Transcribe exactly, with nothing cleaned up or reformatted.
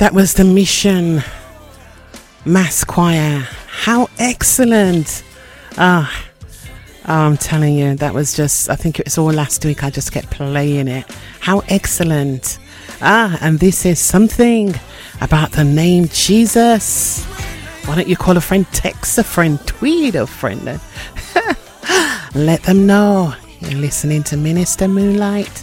That was the Mission Mass Choir. How excellent. Ah, oh, I'm telling you, that was just, I think it was all last week. I just kept playing it. How excellent. Ah, and this is something about the name Jesus. Why don't you call a friend, text a friend, tweet a friend. Let them know you're listening to Minister Moonlight